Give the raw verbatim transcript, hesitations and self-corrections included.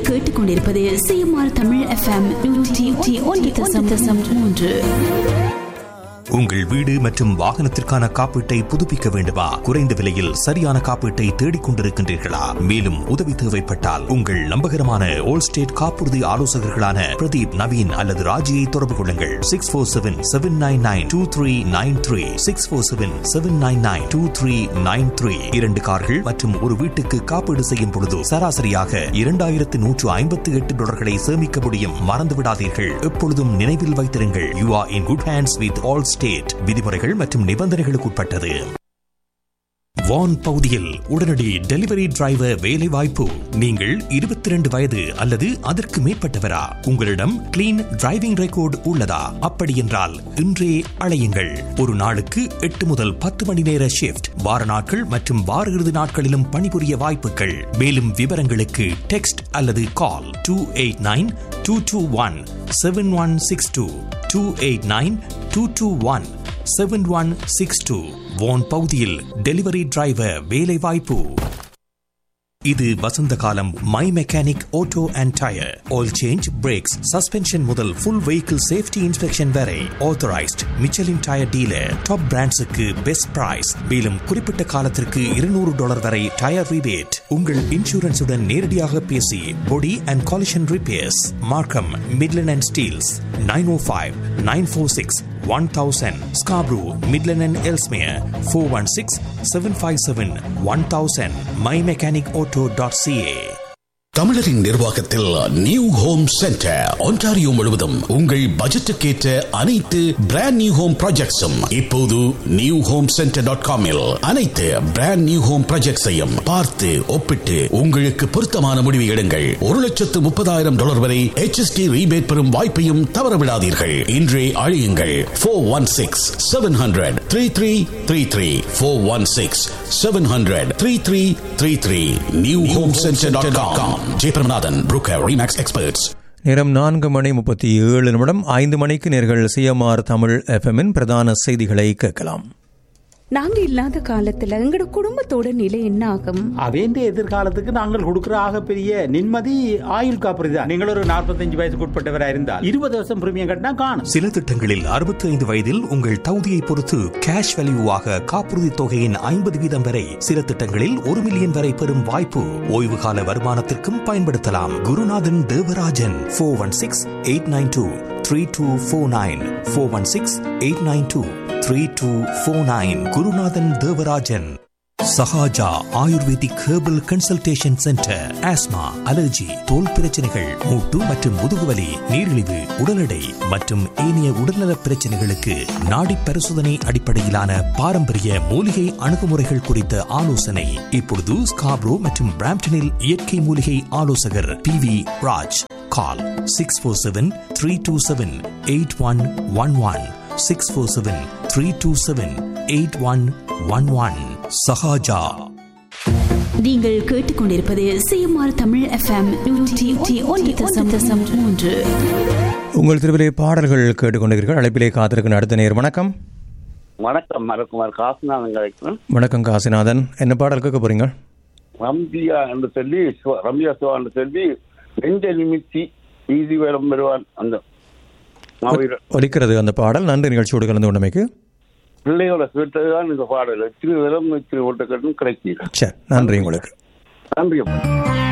கேட்டுக்கொண்டிருப்பது CMR Tamil FM நூற்றி ஒன்று தசம் மூன்று. உங்கள் வீடு மற்றும் வாகனத்திற்கான காப்பீட்டை புதுப்பிக்க வேண்டுமா? குறைந்த விலையில் சரியான காப்பீட்டை தேடிக் கொண்டிருக்கின்றீர்களா? மேலும் உதவி தேவைப்பட்டால் உங்கள் நம்பகரமான ஓல் ஸ்டேட் காப்புறுதி ஆலோசகர்களான பிரதீப், நவீன் அல்லது ராஜியை தொடர்பு கொள்ளுங்கள். Six four seven seven nine nine two three nine three six four seven seven nine nine two three nine three. இரண்டு கார்கள் மற்றும் ஒரு வீட்டுக்கு காப்பீடு செய்யும் பொழுது சராசரியாக இரண்டாயிரத்து நூற்று ஐம்பத்தி எட்டு டாலர்களை சேமிக்க முடியும். மறந்து விடாதீர்கள். எப்பொழுதும் நினைவில் வைத்திருங்கள், you are in good hands with all state. விதிமுறைகள் மற்றும் நிபந்தனைகளுக்கு உட்பட்டது. வான் பகுதியில் உடனடி டெலிவரி டிரைவர் வேலை வாய்ப்பு. நீங்கள் இருபத்தி இரண்டு வயது அல்லது அதற்கு மேற்பட்டவரா? உங்களிடம் கிளீன் டிரைவிங் ரெக்கார்டு உள்ளதா? அப்படி என்றால் இன்றே அழையுங்கள். ஒரு நாளுக்கு எட்டு முதல் பத்து மணி நேர ஷிப்ட், வார நாட்கள் மற்றும் வார இறுதி நாட்களிலும் பணிபுரிய வாய்ப்புகள். மேலும் விவரங்களுக்கு டெக்ஸ்ட் அல்லது கால் two eight nine two two one seven one six two two eight nine two two one seven one six two. வான் பகுதியில் டெலிவரி டிரைவர் வேலை வாய்ப்பு. இது வசந்த காலம். My mechanic auto and tyre oil change, breaks, suspension முதல் full vehicle safety inspection வரை authorised Michelin tyre dealer. Top பிராண்ட்ஸுக்கு best price. மேலும் குறிப்பிட்ட காலத்திற்கு இருநூறு டாலர் வரை டயர் ரிபேட். உங்கள் இன்சூரன்ஸுடன் நேரடியாக பேசி பொடி அண்ட் காலிஷன் ரிப்பேர்ஸ். மார்க்கம், Midland and Steeles. Nine O five nine four six one thousand. Scarborough, Midland and Ellesmere four one six seven five seven one thousand. my mechanic auto dot c a. தமிழரின் நிர்வாகத்தில் new home centre Ontario முழுவதும் உங்கள் பட்ஜெட்டுக்கேற்ற அனைத்து brand new home ப்ராஜெக்ட்ஸும் இப்போது new home centre dot காமில் அனைத்து brand new home ப்ராஜெக்ட்ஸையும் பார்த்து ஒப்பிட்டு உங்களுக்கு பொருத்தமான முடிவு எடுங்கள். ஒரு லட்சத்து முப்பதாயிரம் டாலர் வரை H S T ரீபேட் பெறும் வாய்ப்பையும் தவறவிடாதீர்கள். இன்றே அழையுங்கள் four one six seven hundred three three three three four one six seven hundred three three three three. New home centre dot com. Jayabramanathan, broker, remakes experts. நேரம் நான்கு மணி முப்பத்தி ஏழு நிமிடம். ஐந்து மணிக்கு நேர்கள் சிஎம்ஆர் தமிழ் எஃப்எம்மின் பிரதான செய்திகளை கேட்கலாம். நாங்க இல்லாத காலத்துல எங்கட குடும்பத்தோட நிலை என்ன ஆகும்? அவேண்ட எதிர்காலத்துக்கு நாங்கள் கொடுக்கிற ஆக பெரிய நிம்மதி ஆயுள் காப்புறுதி தான். நீங்கள் ஒரு நாற்பத்தஞ்சு வயசுக்கு உட்பட்டவரா இருந்தால் இருபது வருஷம் பிரீமியம் கட்டினா காணும். சில திட்டங்களில் அறுபத்தி ஐந்து வயதில் உங்கள் தகுதியை பொறுத்து கேஷ் வேல்யூவாக காப்புறுதி தொகையின் ஐம்பது வீதம் வரை, சில திட்டங்களில் ஒரு மில்லியன் வரை பெறும் வாய்ப்பு. ஓய்வு கால வருமானத்திற்கும் பயன்படுத்தலாம். குருநாதன் Devarajan four one six eight nine two three two four nine four one six eight nine two three two four nine. குருநாதன் Devarajan. Sahaja ayurvedic herbal consultation centre. Asthma, allergy, தோல் பிரச்சனைகள், மூட்டு மற்றும் முதுகுவலி, நீரிழிவு, உடல் எடை மற்றும் ஏனைய உடல்நல பிரச்சனைகளுக்கு நாடி பரிசோதனை அடிப்படையிலான பாரம்பரிய மூலிகை அணுகுமுறைகள் குறித்த ஆலோசனை. இப்பொழுது ஸ்கார்ப்ரோ மற்றும் பிராம்ப்டனில் இயற்கை மூலிகை ஆலோசகர் பி வி ராஜ். கால் six four seven three two seven eight one one one six four seven three two seven eight one one one. Sahaja. நீங்கள் கேட்டுக்கொண்டிருப்பது சிஎம்ஆர் தமிழ் எஃப்எம் நூற்றி ஒன்று தசம் மூன்று. உங்கள் திருவிழை பாடல்கள் கேட்டுக்கொண்டிருக்கிறீர்கள். அழைப்பிலே காத்திருக்கிற அடுத்த நேர். வணக்கம். வணக்கம், மரக்குமார் காசிநாதன் கிடைக்கும். வணக்கம் காசிநாதன், என்ன பாடல் கேட்க போறீங்க? ரம்யா என்று சொல்லி ரம்யா சிவா என்று சொல்லி நெஞ்ச நிமித்தி ஈதி வேடம் பெறுவான் அந்த ஒலிக்கிறது அந்த பாடல். நன்றி நிகழ்ச்சியோடு கலந்து கொண்டமைக்கு. பிள்ளையோட கேட்டதுதான் இந்த பாடல். எத்தனை விதம் எத்தனை ஓட்ட கட்டும் கிடைக்கிறது. சரி, நன்றி உங்களுக்கு. நன்றி.